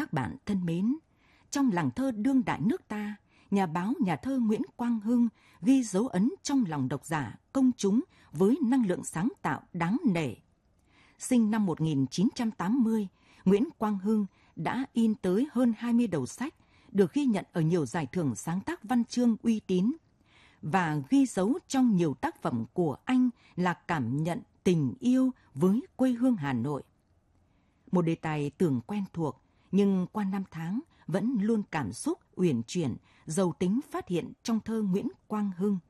các bạn thân mến, trong làng thơ đương đại nước ta, nhà báo nhà thơ Nguyễn Quang Hưng ghi dấu ấn trong lòng độc giả, công chúng với năng lượng sáng tạo đáng nể. Sinh năm 1980, Nguyễn Quang Hưng đã in tới hơn 20 đầu sách, được ghi nhận ở nhiều giải thưởng sáng tác văn chương uy tín. Và ghi dấu trong nhiều tác phẩm của anh là cảm nhận tình yêu với quê hương Hà Nội. Một đề tài tưởng quen thuộc, nhưng qua năm tháng vẫn luôn cảm xúc uyển chuyển, giàu tính phát hiện trong thơ Nguyễn Quang Hưng.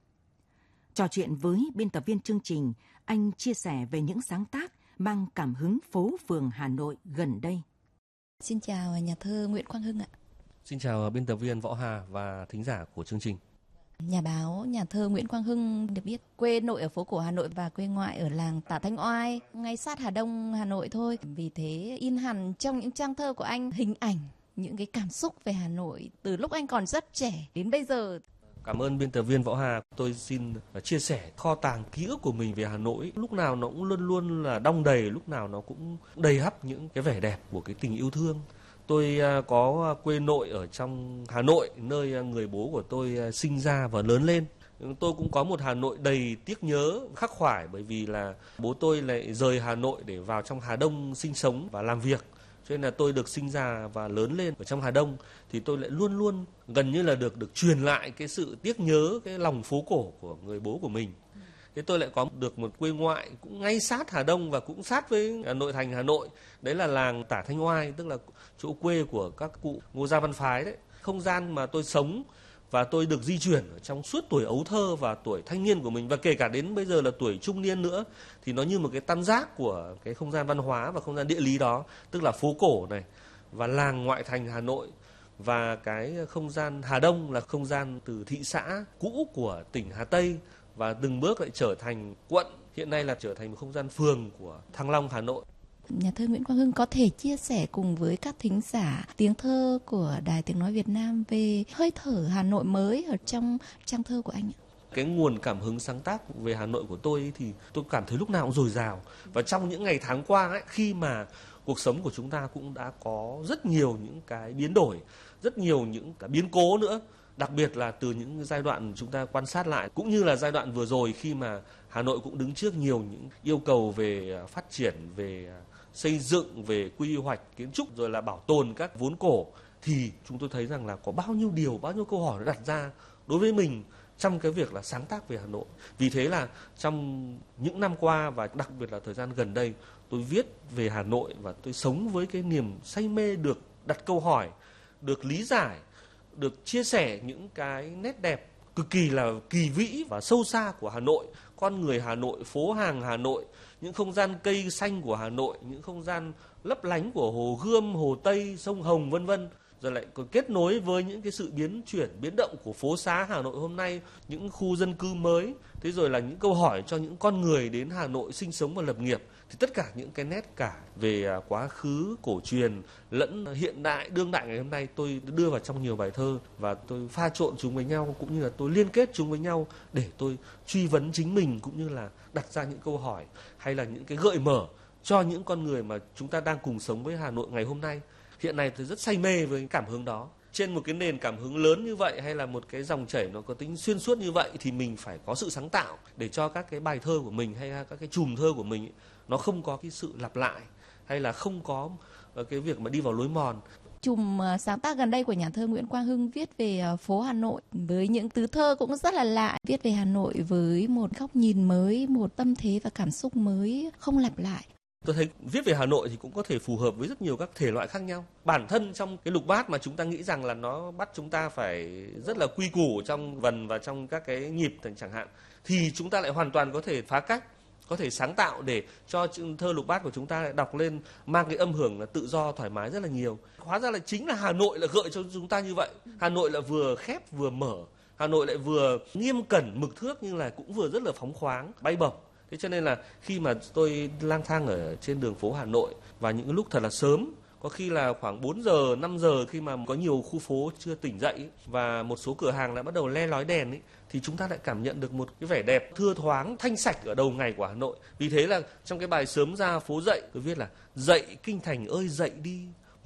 Trò chuyện với biên tập viên chương trình, anh chia sẻ về những sáng tác mang cảm hứng phố phường Hà Nội gần đây. Xin chào nhà thơ Nguyễn Quang Hưng ạ. Xin chào biên tập viên Võ Hà và thính giả của chương trình. Nhà báo, nhà thơ Nguyễn Quang Hưng được biết quê nội ở phố cổ Hà Nội và quê ngoại ở làng Tả Thanh Oai, ngay sát Hà Đông, Hà Nội thôi. Vì thế in hẳn trong những trang thơ của anh hình ảnh, những cái cảm xúc về Hà Nội từ lúc anh còn rất trẻ đến bây giờ. Cảm ơn biên tập viên Võ Hà. Tôi xin chia sẻ kho tàng ký ức của mình về Hà Nội. Lúc nào nó cũng luôn luôn là đong đầy, lúc nào nó cũng đầy hắp những cái vẻ đẹp của cái tình yêu thương. Tôi có quê nội ở trong Hà Nội, nơi người bố của tôi sinh ra và lớn lên. Tôi cũng có một Hà Nội đầy tiếc nhớ, khắc khoải, bởi vì là bố tôi lại rời Hà Nội để vào trong Hà Đông sinh sống và làm việc. Cho nên là tôi được sinh ra và lớn lên ở trong Hà Đông, thì tôi lại luôn luôn gần như là được truyền lại cái sự tiếc nhớ, cái lòng phố cổ của người bố của mình. Thế tôi lại có được một quê ngoại cũng ngay sát Hà Đông và cũng sát với nội thành Hà Nội. Đấy là làng Tả Thanh Oai, tức là chỗ quê của các cụ Ngô Gia Văn Phái đấy. Không gian mà tôi sống và tôi được di chuyển ở trong suốt tuổi ấu thơ và tuổi thanh niên của mình, và kể cả đến bây giờ là tuổi trung niên nữa, thì nó như một cái tam giác của cái không gian văn hóa và không gian địa lý đó, tức là phố cổ này và làng ngoại thành Hà Nội, và cái không gian Hà Đông là không gian từ thị xã cũ của tỉnh Hà Tây và từng bước lại trở thành quận, hiện nay là trở thành một không gian phường của Thăng Long, Hà Nội. Nhà thơ Nguyễn Quang Hưng có thể chia sẻ cùng với các thính giả tiếng thơ của Đài Tiếng Nói Việt Nam về hơi thở Hà Nội mới ở trong trang thơ của anh ạ? Cái nguồn cảm hứng sáng tác về Hà Nội của tôi ấy, thì tôi cảm thấy lúc nào cũng dồi dào. Và trong những ngày tháng qua ấy, khi mà cuộc sống của chúng ta cũng đã có rất nhiều những cái biến đổi, rất nhiều những cái biến cố nữa, đặc biệt là từ những giai đoạn chúng ta quan sát lại, cũng như là giai đoạn vừa rồi khi mà Hà Nội cũng đứng trước nhiều những yêu cầu về phát triển, về xây dựng, về quy hoạch kiến trúc, rồi là bảo tồn các vốn cổ, thì chúng tôi thấy rằng là có bao nhiêu câu hỏi nó đặt ra đối với mình trong cái việc là sáng tác về Hà Nội. Vì thế là trong những năm qua và đặc biệt là thời gian gần đây, tôi viết về Hà Nội và tôi sống với cái niềm say mê được đặt câu hỏi, được lý giải, được chia sẻ những cái nét đẹp cực kỳ là kỳ vĩ và sâu xa của Hà Nội, con người Hà Nội, phố hàng Hà Nội, những không gian cây xanh của Hà Nội, những không gian lấp lánh của Hồ Gươm, Hồ Tây, sông Hồng vân vân. Rồi lại còn kết nối với những cái sự biến chuyển, biến động của phố xá Hà Nội hôm nay, những khu dân cư mới, thế rồi là những câu hỏi cho những con người đến Hà Nội sinh sống và lập nghiệp. Thì tất cả những cái nét cả về quá khứ, cổ truyền lẫn hiện đại, đương đại ngày hôm nay tôi đưa vào trong nhiều bài thơ, và tôi pha trộn chúng với nhau, cũng như là tôi liên kết chúng với nhau để tôi truy vấn chính mình, cũng như là đặt ra những câu hỏi hay là những cái gợi mở cho những con người mà chúng ta đang cùng sống với Hà Nội ngày hôm nay. Hiện nay tôi rất say mê với cảm hứng đó. Trên một cái nền cảm hứng lớn như vậy, hay là một cái dòng chảy nó có tính xuyên suốt như vậy, thì mình phải có sự sáng tạo để cho các cái bài thơ của mình hay là các cái chùm thơ của mình nó không có cái sự lặp lại, hay là không có cái việc mà đi vào lối mòn. Chùm sáng tác gần đây của nhà thơ Nguyễn Quang Hưng viết về phố Hà Nội với những tứ thơ cũng rất là lạ, viết về Hà Nội với một góc nhìn mới, một tâm thế và cảm xúc mới, không lặp lại. Tôi thấy viết về Hà Nội thì cũng có thể phù hợp với rất nhiều các thể loại khác nhau. Bản thân trong cái lục bát mà chúng ta nghĩ rằng là nó bắt chúng ta phải rất là quy củ trong vần và trong các cái nhịp chẳng hạn, thì chúng ta lại hoàn toàn có thể phá cách, có thể sáng tạo để cho thơ lục bát của chúng ta lại đọc lên mang cái âm hưởng là tự do, thoải mái rất là nhiều. Hóa ra là chính là Hà Nội là gợi cho chúng ta như vậy. Hà Nội là vừa khép vừa mở, Hà Nội lại vừa nghiêm cẩn mực thước nhưng là cũng vừa rất là phóng khoáng, bay bổng. Thế cho nên là khi mà tôi lang thang ở trên đường phố Hà Nội và những lúc thật là sớm, có khi là khoảng 4 giờ, 5 giờ khi mà có nhiều khu phố chưa tỉnh dậy và một số cửa hàng đã bắt đầu le lói đèn ấy, thì chúng ta lại cảm nhận được một cái vẻ đẹp thưa thoáng, thanh sạch ở đầu ngày của Hà Nội. Vì thế là trong cái bài Sớm ra phố dậy, tôi viết là: dậy kinh thành ơi dậy đi,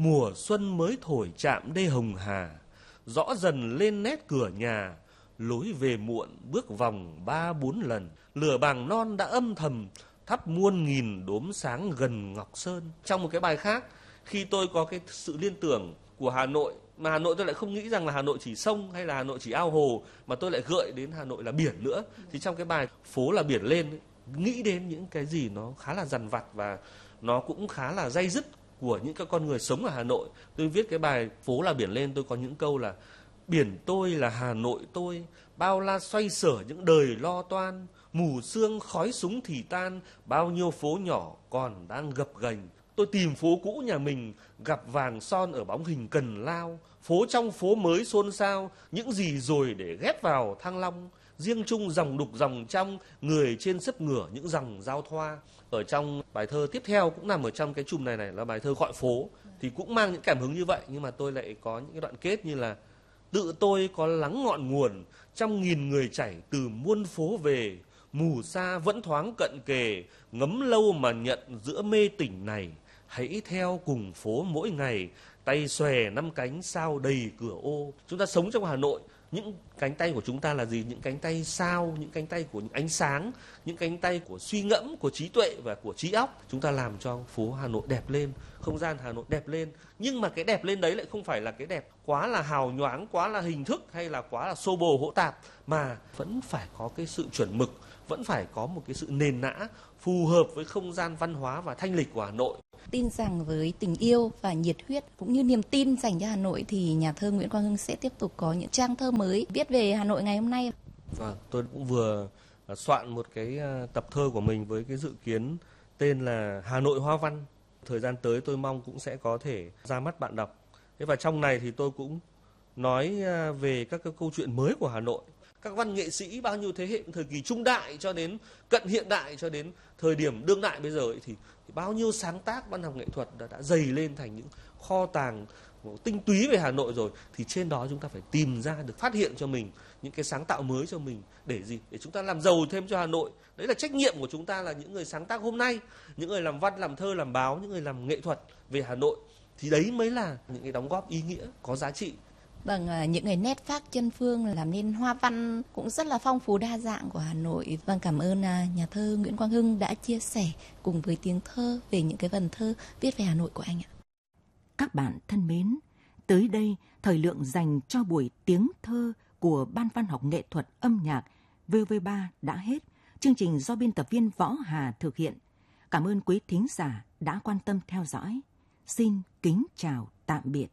mùa xuân mới thổi chạm đê Hồng Hà, rõ dần lên nét cửa nhà, lối về muộn bước vòng 3-4 lần, lửa bàng non đã âm thầm thắp muôn nghìn đốm sáng gần Ngọc Sơn. Trong một cái bài khác, khi tôi có cái sự liên tưởng của Hà Nội, mà Hà Nội tôi lại không nghĩ rằng là Hà Nội chỉ sông hay là Hà Nội chỉ ao hồ, mà tôi lại gợi đến Hà Nội là biển nữa. Thì trong cái bài Phố là biển lên, nghĩ đến những cái gì nó khá là dằn vặt và nó cũng khá là day dứt của những các con người sống ở Hà Nội. Tôi viết cái bài Phố là biển lên, tôi có những câu là: biển tôi là Hà Nội tôi, bao la xoay sở những đời lo toan, mù sương khói súng thì tan, bao nhiêu phố nhỏ còn đang gập ghềnh. Tôi tìm phố cũ nhà mình, gặp vàng son ở bóng hình Cần Lao, phố trong phố mới xôn xao, những gì rồi để ghép vào Thăng Long, riêng chung dòng đục dòng trong, người trên sấp ngửa những dòng giao thoa. Ở trong bài thơ tiếp theo cũng nằm ở trong cái chùm này là bài thơ Gọi Phố, thì cũng mang những cảm hứng như vậy, nhưng mà tôi lại có những cái đoạn kết như là: tự tôi có lắng ngọn nguồn, trăm nghìn người chảy từ muôn phố về, mù xa vẫn thoáng cận kề, ngấm lâu mà nhận giữa mê tỉnh này, hãy theo cùng phố mỗi ngày, tay xòe năm cánh sao đầy cửa ô. Chúng ta sống trong Hà Nội, những cánh tay của chúng ta là gì? Những cánh tay sao, những cánh tay của những ánh sáng, những cánh tay của suy ngẫm, của trí tuệ và của trí óc. Chúng ta làm cho phố Hà Nội đẹp lên, không gian Hà Nội đẹp lên. Nhưng mà cái đẹp lên đấy lại không phải là cái đẹp quá là hào nhoáng, quá là hình thức hay là quá là xô bồ hỗn tạp, mà vẫn phải có cái sự chuẩn mực, vẫn phải có một cái sự nền nã phù hợp với không gian văn hóa và thanh lịch của Hà Nội. Tin rằng với tình yêu và nhiệt huyết cũng như niềm tin dành cho Hà Nội thì nhà thơ Nguyễn Quang Hưng sẽ tiếp tục có những trang thơ mới viết về Hà Nội ngày hôm nay. Vâng, tôi cũng vừa soạn một cái tập thơ của mình với cái dự kiến tên là Hà Nội Hoa Văn. Thời gian tới tôi mong cũng sẽ có thể ra mắt bạn đọc. Thế và trong này thì tôi cũng nói về các cái câu chuyện mới của Hà Nội. Các văn nghệ sĩ bao nhiêu thế hệ, thời kỳ trung đại cho đến cận hiện đại, cho đến thời điểm đương đại bây giờ ấy, thì bao nhiêu sáng tác văn học nghệ thuật đã dày lên thành những kho tàng tinh túy về Hà Nội rồi. Thì trên đó chúng ta phải tìm ra được, phát hiện cho mình những cái sáng tạo mới cho mình. Để gì? Để chúng ta làm giàu thêm cho Hà Nội. Đấy là trách nhiệm của chúng ta, là những người sáng tác hôm nay, những người làm văn, làm thơ, làm báo, những người làm nghệ thuật về Hà Nội. Thì đấy mới là những cái đóng góp ý nghĩa, có giá trị. Vâng, những cái nét phác chân phương làm nên hoa văn cũng rất là phong phú đa dạng của Hà Nội. Vâng, cảm ơn nhà thơ Nguyễn Quang Hưng đã chia sẻ cùng với tiếng thơ về những cái vần thơ viết về Hà Nội của anh ạ. Các bạn thân mến, tới đây thời lượng dành cho buổi tiếng thơ của Ban Văn học Nghệ thuật Âm nhạc VV3 đã hết. Chương trình do biên tập viên Võ Hà thực hiện. Cảm ơn quý thính giả đã quan tâm theo dõi. Xin kính chào tạm biệt.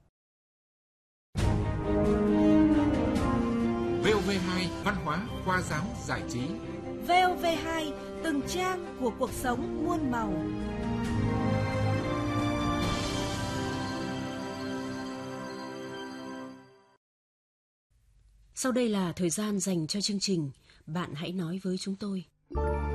VOV2 Văn hóa, khoa giáo, giải trí. VOV2 từng trang của cuộc sống muôn màu. Sau đây là thời gian dành cho chương trình Bạn hãy nói với chúng tôi.